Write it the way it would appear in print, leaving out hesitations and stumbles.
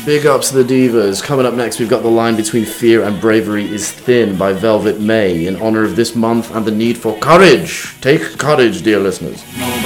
Big ups to the divas. Coming up next, we've got The Line Between Fear and Bravery is Thin by Velvet May in honor of this month and the need for courage. Take courage, dear listeners.